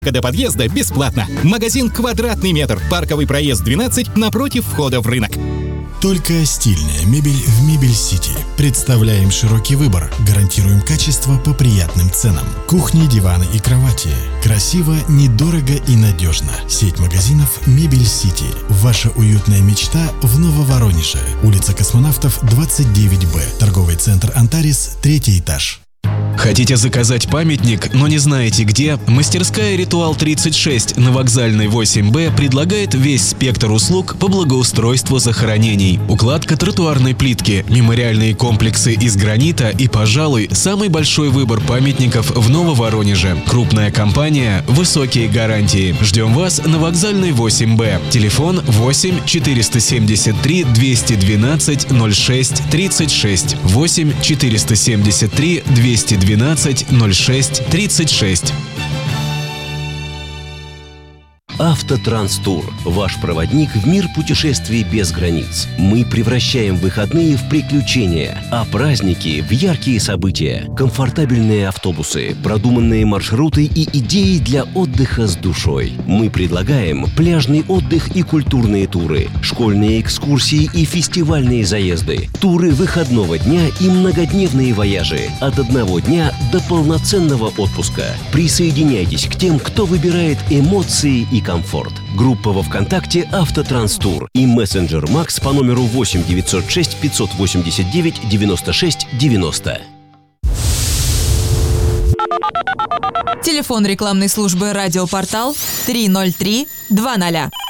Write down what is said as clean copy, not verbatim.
До подъезда бесплатно. Магазин «Квадратный метр». Парковый проезд 12 напротив входа в рынок. Только стильная мебель в Мебель-Сити. Представляем широкий выбор. Гарантируем качество по приятным ценам. Кухни, диваны и кровати. Красиво, недорого и надежно. Сеть магазинов Мебель-Сити. Ваша уютная мечта в Нововоронеже. Улица Космонавтов, 29Б. Торговый центр «Антарис», 3-й этаж. Хотите заказать памятник, но не знаете где? Мастерская «Ритуал 36» на Вокзальной 8Б предлагает весь спектр услуг по благоустройству захоронений. Укладка тротуарной плитки, мемориальные комплексы из гранита и, пожалуй, самый большой выбор памятников в Нововоронеже. Крупная компания, высокие гарантии. Ждем вас на Вокзальной 8Б. Телефон 8 473 212 06 36. 8 473 212 06 36. Автотранстур – ваш проводник в мир путешествий без границ. Мы превращаем выходные в приключения, а праздники – в яркие события. Комфортабельные автобусы, продуманные маршруты и идеи для отдыха с душой. Мы предлагаем пляжный отдых и культурные туры, школьные экскурсии и фестивальные заезды, туры выходного дня и многодневные вояжи от одного дня до полноценного отпуска. Присоединяйтесь к тем, кто выбирает эмоции и комфорт. Группа во ВКонтакте «Автотранстур» и мессенджер Макс по номеру 8 906 589 96 90. Телефон рекламной службы «Радиопортал» 303 20.